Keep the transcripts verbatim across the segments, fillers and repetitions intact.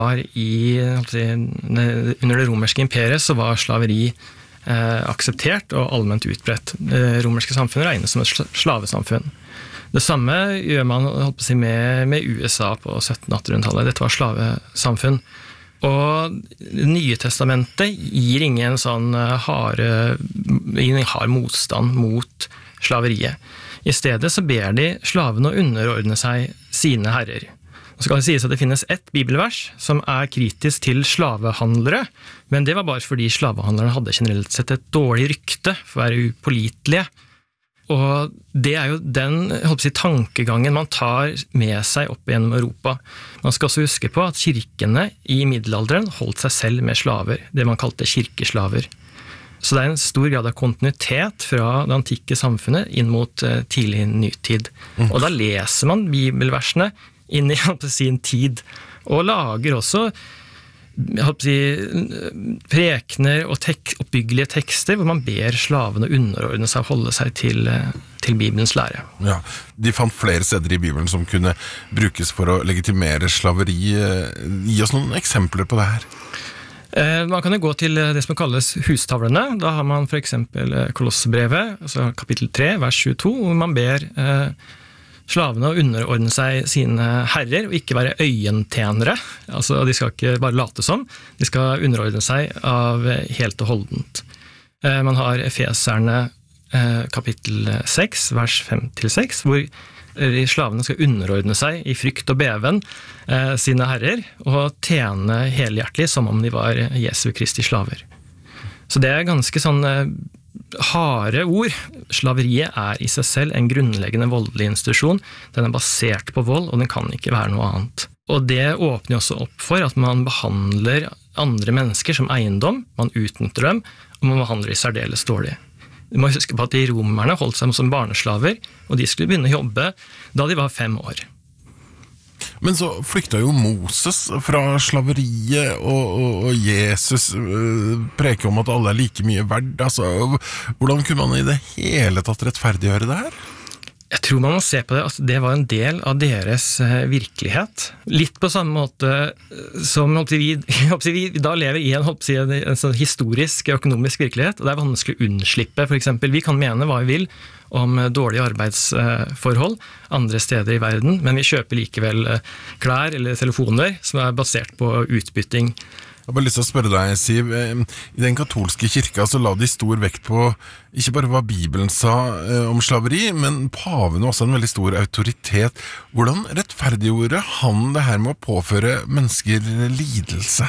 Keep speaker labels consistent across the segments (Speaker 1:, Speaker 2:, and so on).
Speaker 1: I, under det romerske imperiet så var slaveri eh, akseptert og allment utbredt. Det romerske samfunnet regnes som et slavesamfunn. Det samme gjør man holdt på å si, med, med U S A på sytten-attenhundretallet. Dette var slavesamfunn. Og Det nye testamentet gir ingen sånn harde, ingen hard motstand mot slaveriet. I stedet så ber de slavene å underordne seg sine herrer. Så skal det sies at det finnes ett bibelvers som er kritisk til slavehandlere, men det var bare fordi slavehandlerne hadde generelt sett et dårlig rykte for å være upålitelige. Og det er jo den jeg håper å si, tankegangen man tar med seg opp gjennom Europa. Man skal også huske på at kirkene i middelalderen holdt seg selv med slaver, det man kalte kirkeslaver. Så det er en stor grad av kontinuitet fra det antikke samfunnet inn mot tidlig nytid. Og da leser man bibelversene inn i sin tid, og lager også si, prekener og tek, oppbyggelige tekster, hvor man ber slavene underordne seg og holde seg til, til Bibelens lære.
Speaker 2: Ja, de fant flere steder i Bibelen som kunne brukes for å legitimere slaveri. Gi oss noen eksempler på det her.
Speaker 1: Man kan jo gå til det som kalles hustavlene. Da har man for eksempel Kolossebrevet, altså kapittel tre, vers tjueto, hvor man ber slavene å underordne seg sine herrer og ikke være øyentjenere. Altså, de skal ikke bare late som, de skal underordne seg av helt og holdent. Man har Efeserne kapittel seks, vers fem til seks, hvor slavene skal underordne seg i frykt og beven sine herrer og tjene helhjertelig som om de var Jesu Kristi slaver. Så det er ganske sånn harde ord. Slaveriet er i seg selv en grunnleggende voldelig institusjon. Den er basert på vold, og den kan ikke være noe annet. Og det åpner også opp for at man behandler andre mennesker som eiendom, man utnytter dem, og man behandler de særdeles dårlig. Du må huske på at de romerne holdt seg som barneslaver, og de skulle begynne å jobbe da de var fem år.
Speaker 2: Men så flykta jo Moses fra slaveriet, og, og, og Jesus øh, preker om at alle er like mye verd. Altså, hvordan kunne man i det hele tatt rettferdiggjøre det her?
Speaker 1: Jeg tror man må se på det at det var en del av deres virkelighet. Litt på samme måte som vi, vi da lever i en, en, en sånn historisk økonomisk virkelighet, og det er vanskelig å unnslippe. For eksempel, vi kan mene hva vi vil om dårlige arbeidsforhold andre steder i verden, men vi kjøper likevel klær eller telefoner som er basert på utbytting.
Speaker 2: Jeg har bare lyst til å spørre deg, Siv. I den katolske kirka så la de stor vekt på ikke bare hva Bibelen sa om slaveri, men paven var også en veldig stor autoritet. Hvordan rettferdiggjorde han det her med å påføre mennesker lidelse?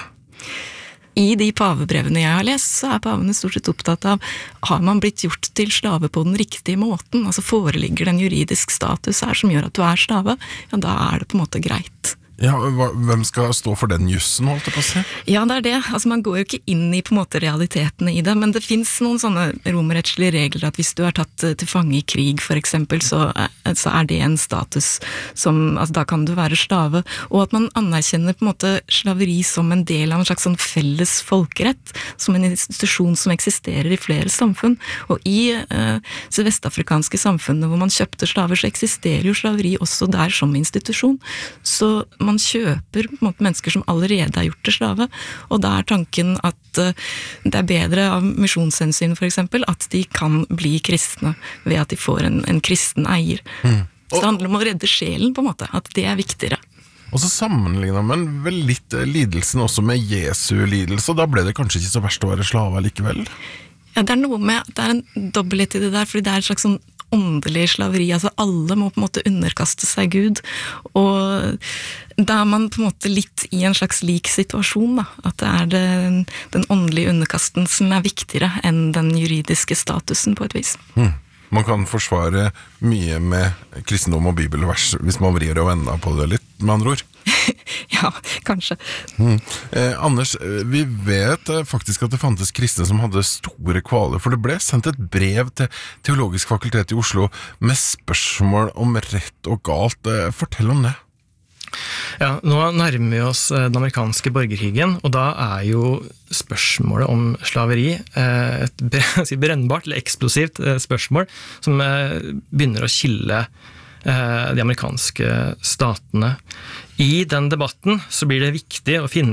Speaker 3: I de pavebrevene jeg har lest, så er pavene stort sett opptatt av har man blitt gjort til slave på den riktige måten, altså foreligger det en juridisk status her som gjør at du er slave, ja, da er det på en måte greit.
Speaker 2: Ja, hvem skal stå for den jussen, holdt jeg på å si?
Speaker 3: Ja, det er det. Altså, man går jo ikke inn i på en måte realitetene i det, men det finnes noen sånne romerrettslige regler at hvis du er tatt til fange i krig, for eksempel, så, så er det en status som, altså da kan du være slave, og at man anerkjenner på en måte slaveri som en del av en slags sånn felles folkerett, som en institusjon som eksisterer i flere samfunn, og i eh, vestafrikanske samfunnet hvor man kjøpte slaver, så eksisterer jo slaveri også der som institusjon, så man man kjøper på en måte, mennesker som allerede har gjort det slave, og da er tanken at uh, det er bedre av misjonshensyn for eksempel, at de kan bli kristne ved at de får en, en kristen eier. Mm. Så det handler om å redde sjelen på en måte, at det er viktigere.
Speaker 2: Og så sammenligner man vel litt lidelsen også med Jesu lidelse, og da ble det kanskje ikke så verst å være slave likevel?
Speaker 3: Ja, det er noe med, det er en dobbelthet i det der, fordi det er en slags sånn åndelig slaveri, altså alle må på en måte underkaste seg Gud, og da er man på en måte litt i en slags lik situasjon, da. At det er den, den åndelige underkastelsen er viktigere enn den juridiske statusen på et vis.
Speaker 2: Hmm. Man kan forsvare mye med kristendom og bibelvers hvis man vrir og vender på det litt, med andre ord.
Speaker 3: Ja, kanskje.
Speaker 2: Hmm. Eh, Anders, vi vet faktisk at det fantes kristne som hadde store kvaler, for det ble sendt et brev til Teologisk fakultet i Oslo med spørsmål om rett og galt. Eh, fortell om det.
Speaker 1: Ja, nå nærmer vi oss den amerikanske borgerkrigen, og da er jo spørsmålet om slaveri et brennbart eller eksplosivt spørsmål som begynner å skille de amerikanske statene. I den debatten så blir det viktig å finne